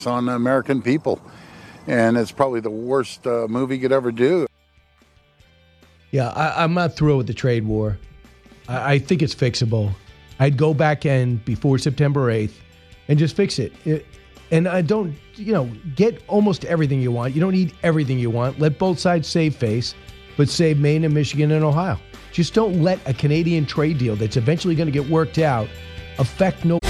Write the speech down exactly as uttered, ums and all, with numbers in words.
on the American people. And it's probably the worst uh, movie you could ever do. Yeah, I, I'm not thrilled with the trade war. I, I think it's fixable. I'd go back in before September eighth and just fix it. it. And I don't, you know, get almost everything you want. You don't need everything you want. Let both sides save face, but save Maine and Michigan and Ohio. Just don't let a Canadian trade deal that's eventually going to get worked out affect no